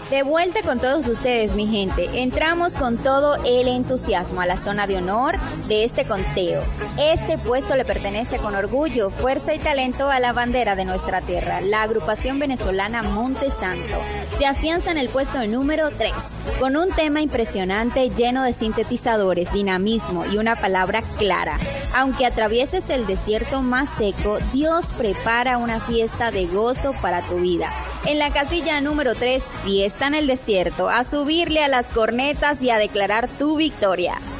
De vuelta con todos ustedes, mi gente. Entramos con todo el entusiasmo a la zona de honor de este conteo. Este puesto le pertenece con orgullo, fuerza y talento a la bandera de nuestra tierra, la agrupación venezolana Monte Santo. Se afianza en el puesto número 3, con un tema impresionante lleno de sintetizadores, dinamismo y una palabra clara. Aunque atravieses el desierto más seco, Dios prepara una fiesta de gozo para tu vida. En la casilla número 3, Fiesta en el Desierto, a subirle a las cornetas y a declarar tu victoria.